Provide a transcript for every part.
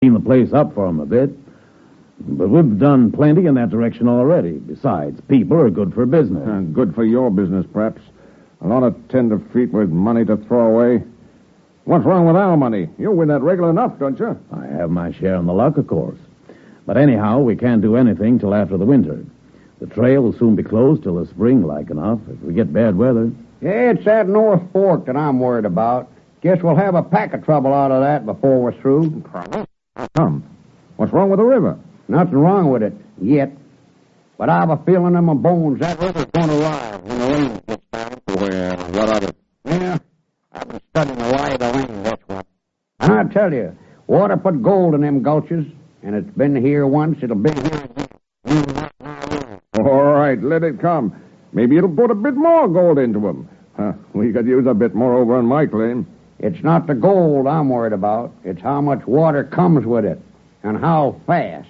clean the place up for 'em a bit. But we've done plenty in that direction already. Besides, people are good for business. Good for your business, perhaps. A lot of tenderfeet with money to throw away. What's wrong with our money? You win that regular enough, don't you? I have my share in the luck, of course. But anyhow, we can't do anything till after the winter. The trail will soon be closed till the spring, like enough, if we get bad weather. Yeah, it's that North Fork that I'm worried about. Guess we'll have a pack of trouble out of that before we're through. Come. What's wrong with the river? Nothing wrong with it, yet. But I have a feeling in my bones that river's going to rise when the rain gets down. Well, what of it? Yeah, I've been studying the lie of the rain, that's what. And I tell you, water put gold in them gulches, and it's been here once, it'll be here again. All right, let it come. Maybe it'll put a bit more gold into them. We could use a bit more over on my claim. It's not the gold I'm worried about. It's how much water comes with it, and how fast.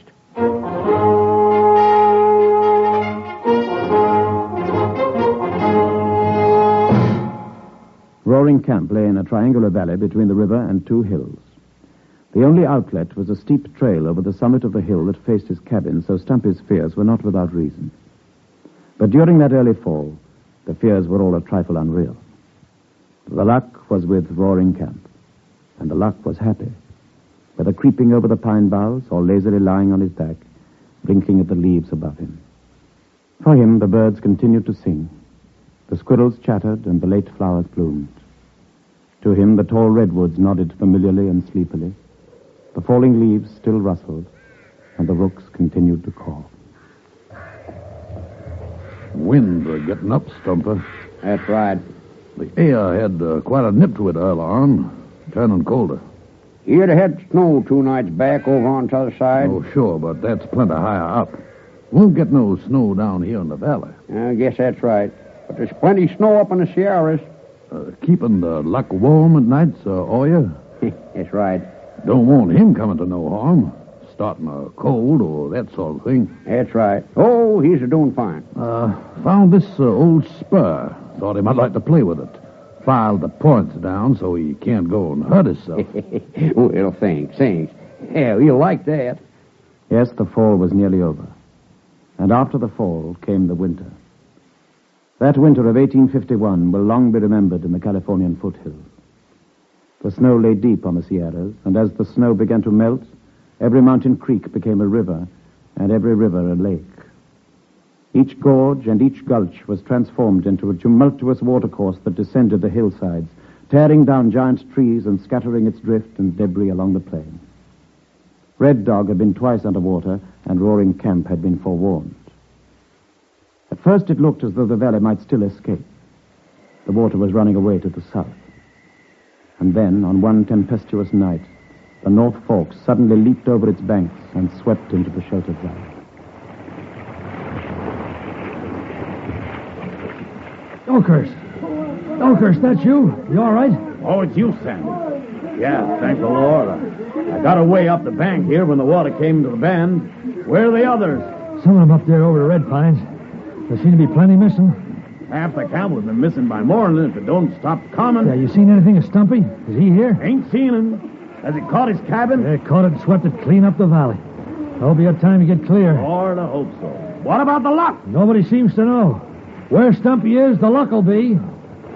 Roaring Camp lay in a triangular valley between the river and two hills. The only outlet was a steep trail over the summit of the hill that faced his cabin, so Stumpy's fears were not without reason. But during that early fall, the fears were all a trifle unreal. The luck was with Roaring Camp, and the luck was happy, whether creeping over the pine boughs or lazily lying on his back, blinking at the leaves above him. For him, the birds continued to sing. The squirrels chattered, and the late flowers bloomed. To him, the tall redwoods nodded familiarly and sleepily. The falling leaves still rustled, and the rooks continued to call. Winds are getting up, Stumper. That's right. The air had quite a nip to it early on, turning colder. You'd have had snow 2 nights back over on the other side. Oh, sure, but that's plenty higher up. Won't get no snow down here in the valley. I guess that's right. But there's plenty snow up in the Sierras. Keeping the luck warm at nights, Oya? That's right. Don't want him coming to no harm. Starting a cold or that sort of thing. That's right. Oh, he's doing fine. Found this old spur. Thought he might like to play with it. Filed the points down so he can't go and hurt himself. Well, thanks. Yeah, you'll like that. Yes, the fall was nearly over. And after the fall came the winter. That winter of 1851 will long be remembered in the Californian foothills. The snow lay deep on the Sierras, and as the snow began to melt, every mountain creek became a river, and every river a lake. Each gorge and each gulch was transformed into a tumultuous watercourse that descended the hillsides, tearing down giant trees and scattering its drift and debris along the plain. Red Dog had been twice underwater, and Roaring Camp had been forewarned. At first it looked as though the valley might still escape. The water was running away to the south. And then, on one tempestuous night, the North Fork suddenly leaped over its banks and swept into the sheltered valley. Oakhurst, that's you? You all right? Oh, it's you, Sandy. Yeah, thank the Lord. I got away up the bank here when the water came into the bend. Where are the others? Some of them up there over the Red Pines. There seem to be plenty missing. Half the camp have been missing by morning if it don't stop coming. Yeah, you seen anything of Stumpy? Is he here? Ain't seen him. Has he caught his cabin? They caught it and swept it clean up the valley. I hope he had time to get clear. Lord, I hope so. What about the luck? Nobody seems to know. Where Stumpy is, the luck will be.